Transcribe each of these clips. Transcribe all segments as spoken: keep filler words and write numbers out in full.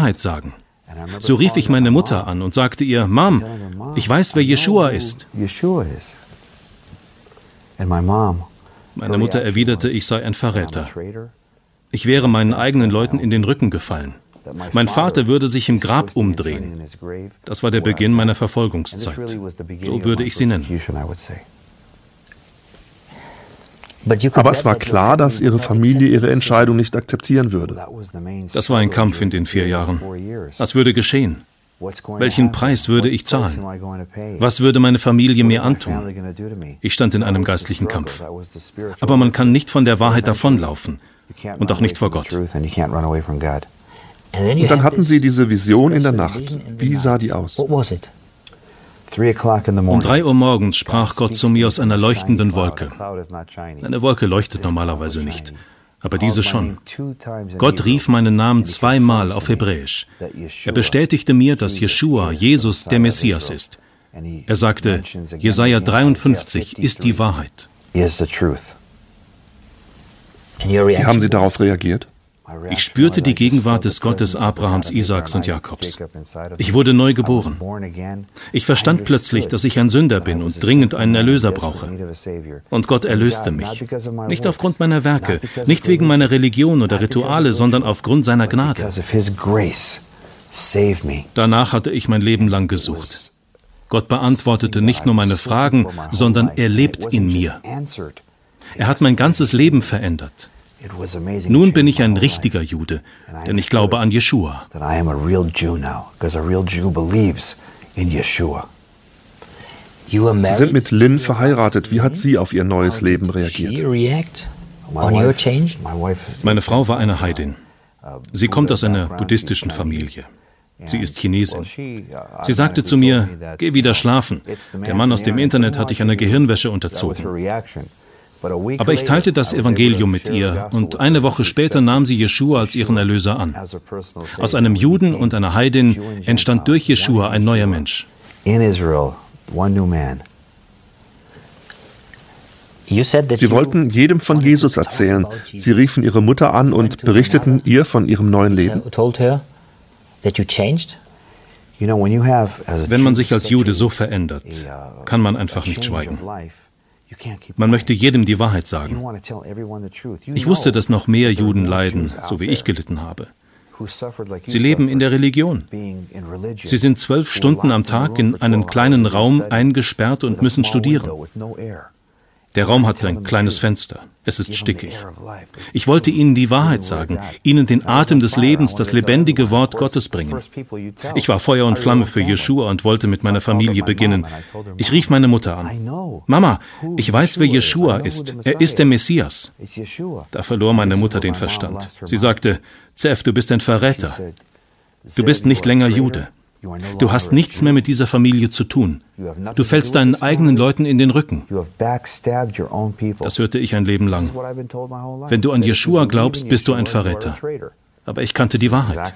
Wahrheit sagen. So rief ich meine Mutter an und sagte ihr, Mom, ich weiß, wer Jeschua ist. Meine Mutter erwiderte, ich sei ein Verräter. Ich wäre meinen eigenen Leuten in den Rücken gefallen. Mein Vater würde sich im Grab umdrehen. Das war der Beginn meiner Verfolgungszeit. So würde ich sie nennen. Aber es war klar, dass Ihre Familie Ihre Entscheidung nicht akzeptieren würde. Das war ein Kampf in den vier Jahren. Was würde geschehen? Welchen Preis würde ich zahlen? Was würde meine Familie mir antun? Ich stand in einem geistlichen Kampf. Aber man kann nicht von der Wahrheit davonlaufen und auch nicht vor Gott. Und dann hatten Sie diese Vision in der Nacht. Wie sah die aus? Um drei Uhr morgens sprach Gott zu mir aus einer leuchtenden Wolke. Eine Wolke leuchtet normalerweise nicht, aber diese schon. Gott rief meinen Namen zweimal auf Hebräisch. Er bestätigte mir, dass Jeschua, Jesus, der Messias ist. Er sagte, Jesaja dreiundfünfzig ist die Wahrheit. Wie haben Sie darauf reagiert? Ich spürte die Gegenwart des Gottes Abrahams, Isaaks und Jakobs. Ich wurde neu geboren. Ich verstand plötzlich, dass ich ein Sünder bin und dringend einen Erlöser brauche. Und Gott erlöste mich. Nicht aufgrund meiner Werke, nicht wegen meiner Religion oder Rituale, sondern aufgrund seiner Gnade. Danach hatte ich mein Leben lang gesucht. Gott beantwortete nicht nur meine Fragen, sondern er lebt in mir. Er hat mein ganzes Leben verändert. Nun bin ich ein richtiger Jude, denn ich glaube an Jeschua. Sie sind mit Lynn verheiratet. Wie hat sie auf ihr neues Leben reagiert? Meine Frau war eine Heidin. Sie kommt aus einer buddhistischen Familie. Sie ist Chinesin. Sie sagte zu mir, geh wieder schlafen. Der Mann aus dem Internet hat dich einer Gehirnwäsche unterzogen. Aber ich teilte das Evangelium mit ihr und eine Woche später nahm sie Jeschua als ihren Erlöser an. Aus einem Juden und einer Heidin entstand durch Jeschua ein neuer Mensch. Sie wollten jedem von Jesus erzählen. Sie riefen ihre Mutter an und berichteten ihr von ihrem neuen Leben. Wenn man sich als Jude so verändert, kann man einfach nicht schweigen. Man möchte jedem die Wahrheit sagen. Ich wusste, dass noch mehr Juden leiden, so wie ich gelitten habe. Sie leben in der Religion. Sie sind zwölf Stunden am Tag in einen kleinen Raum eingesperrt und müssen studieren. Der Raum hat ein kleines Fenster. Es ist stickig. Ich wollte ihnen die Wahrheit sagen, ihnen den Atem des Lebens, das lebendige Wort Gottes bringen. Ich war Feuer und Flamme für Jeschua und wollte mit meiner Familie beginnen. Ich rief meine Mutter an. Mama, ich weiß, wer Jeschua ist. Er ist der Messias. Da verlor meine Mutter den Verstand. Sie sagte, Zef, du bist ein Verräter. Du bist nicht länger Jude. Du hast nichts mehr mit dieser Familie zu tun. Du fällst deinen eigenen Leuten in den Rücken. Das hörte ich ein Leben lang. Wenn du an Jeschua glaubst, bist du ein Verräter. Aber ich kannte die Wahrheit.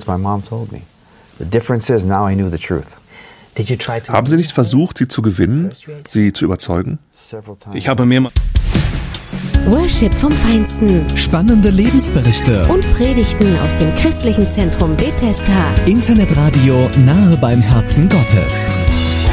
Haben Sie nicht versucht, sie zu gewinnen, sie zu überzeugen? Ich habe mehrmals... Worship vom Feinsten. Spannende Lebensberichte. Und Predigten aus dem christlichen Zentrum Bethesda. Internetradio nahe beim Herzen Gottes.